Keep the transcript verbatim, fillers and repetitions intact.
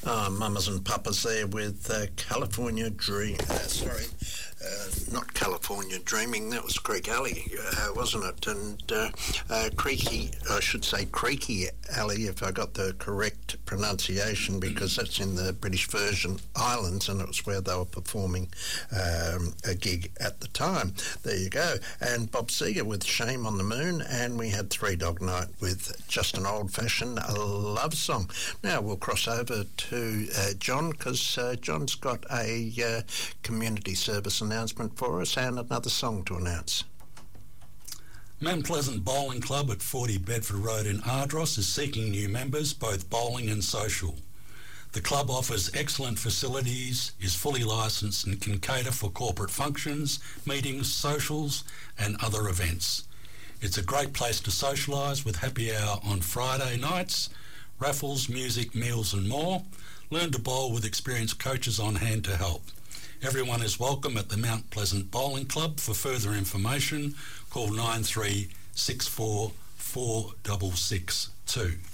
Uh, mamas and papas there with uh, California Dream. Uh, sorry, uh, not California Dreaming. That was Creek Alley, uh, wasn't it? And uh, uh, Creaky, I should say Creaky Alley, if I got the correct pronunciation, because that's in the British Virgin Islands, and it was where they were performing um, a gig at the time. There you go. And Bob Seger with Shame on the Moon, and we had Three Dog Night with just an old-fashioned love song. Now we'll cross over to to uh, John, because uh, John's got a uh, community service announcement for us and another song to announce. Mount Pleasant Bowling Club at forty Bedford Road in Ardross is seeking new members, both bowling and social. The club offers excellent facilities, is fully licensed and can cater for corporate functions, meetings, socials and other events. It's a great place to socialise with happy hour on Friday nights, raffles, music, meals and more. Learn to bowl with experienced coaches on hand to help. Everyone is welcome at the Mount Pleasant Bowling Club. For further information, call nine three six four four six six two.